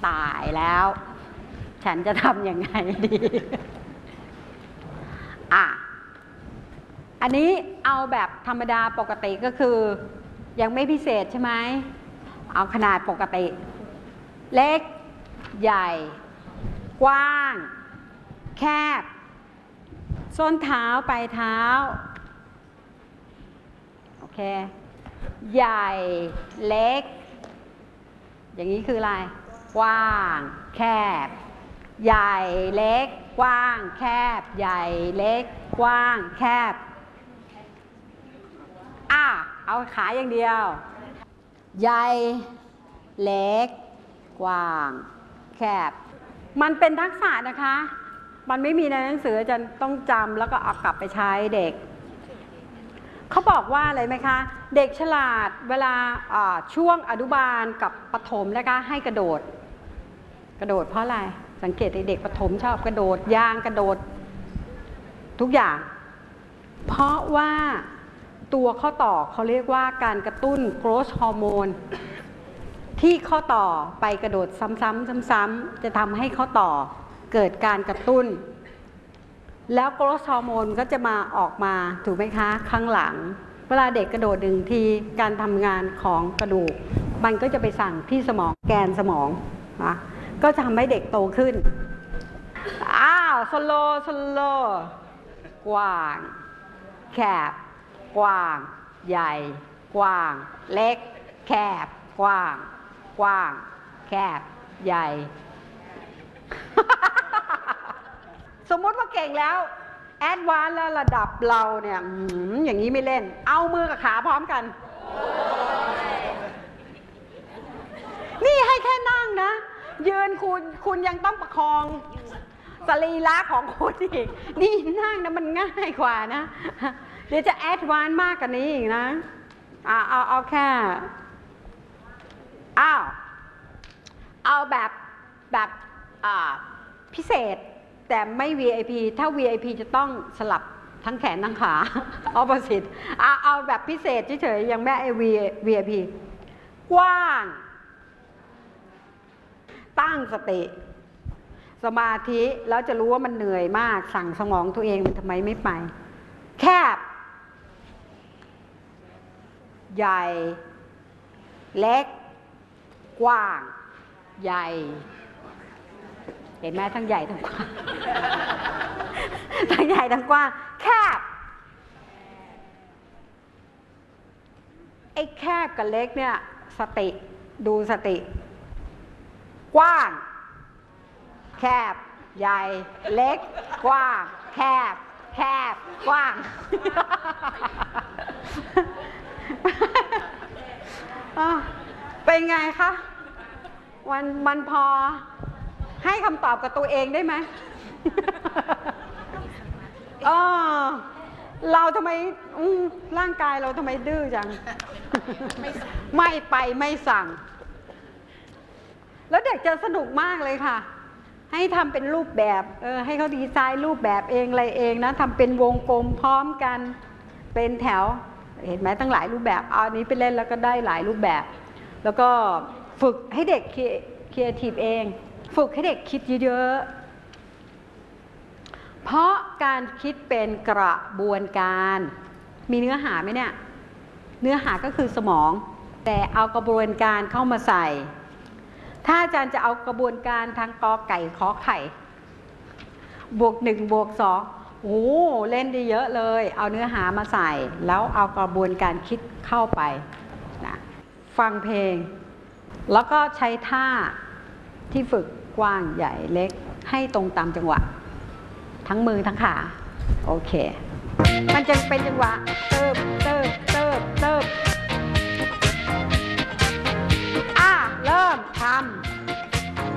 ตายแล้ว ฉันจะทำยังไงดีอันนี้เอาแบบธรรมดาปกติก็คือยังไม่พิเศษใช่ไหมเอาขนาดปกติเล็กใหญ่กว้างแคบส้นเท้าปลายเท้าโอเคใหญ่เล็กอย่างนี้คืออะไรกว้างแคบใหญ่เล็กกว้างแคบใหญ่เล็กกว้างแคบเอาขาอย่างเดียวใหญ่เล็กกว้างแคบมันเป็นทักษะนะคะมันไม่มีในหนังสือจะต้องจำแล้วก็เอากลับไปใช้เด็กเขาบอกว่าอะไรไหมคะเด็กฉลาดเวลาช่วงอนุบาลกับประถมนะคะให้กระโดดเพราะอะไรสังเกตเด็กประถมชอบกระโดดย่างกระโดดทุกอย่างเพราะว่าตัวข้อต่อเขาเรียกว่าการกระตุ้น growth hormone ที่ข้อต่อไปกระโดดซ้ำๆจะทำให้ข้อต่อเกิดการกระตุ้นแล้ว growth hormone ก็จะมาออกมาถูกไหมคะข้างหลังเวลาเด็กกระโดดหนึ่งทีการทำงานของกระดูกมันก็จะไปสั่งที่สมองแกนสมองนะก็จะทำให้เด็กโตขึ้นสโลกว้างแคบกว้างใหญ่กว้างเล็กแคบกว้างแคบใหญ่ สมมติว่าเก่งแล้วแอดวานซ์แล้วระดับเราเนี่ยอย่างนี้ไม่เล่นเอามือกับขาพร้อมกันนี่ให้แค่นั่งนะยืนคุณยังต้องประคองสรีระของคุณอีกนี่นั่งนะมันง่ายกว่านะเดี๋ยวจะแอดวานซ์มากกว่านี้อีกนะเอาแค่เอาแบบพิเศษแต่ไม่ VIP ถ้า VIP จะต้องสลับทั้งแขนทั้งขา opposite เอาแบบพิเศษเฉยๆยังไม่ VIP กว้างตั้งสติสมาธิแล้วจะรู้ว่ามันเหนื่อยมากสั่งสมองตัวเองมันทำไมไม่ไปแคบใหญ่เล็กกว้างใหญ่เห็นไหมทั้งใหญ่ทั้งกว้างทั้งใหญ่ทั้งกว้างแคบไอ้แคบกับเล็กเนี่ยสติดูสติกว้างแคบใหญ่เล็กกว้างแคบกว้างเป็นไงคะมันพอให้คำตอบกับตัวเองได้ไหมเราทำไมร่างกายเราทำไมดื้อจังไม่ไปไม่สั่งแล้วเด็กจะสนุกมากเลยค่ะให้ทำเป็นรูปแบบให้เขาดีไซน์รูปแบบเองอะไรเองนะทำเป็นวงกลมพร้อมกันเป็นแถวเห็นไหมตั้งหลายรูปแบบเอาอันนี้ไปเล่นแล้วก็ได้หลายรูปแบบแล้วก็ฝึกให้เด็กครีเอทีฟเองฝึกให้เด็กคิดเยอะๆเพราะการคิดเป็นกระบวนการมีเนื้อหาไหมเนี่ยเนื้อหาก็คือสมองแต่เอากระบวนการเข้ามาใส่ถ้าอาจารย์จะเอากระบวนการทางกอไก่ขอไข่บวก1บวก2เล่นได้เยอะเลยเอาเนื้อหามาใส่แล้วเอากระบวนการคิดเข้าไปนะฟังเพลงแล้วก็ใช้ท่าที่ฝึกกว้างใหญ่เล็กให้ตรงตามจังหวะทั้งมือทั้งขาโอเคมันจะเป็นจังหวะเติบ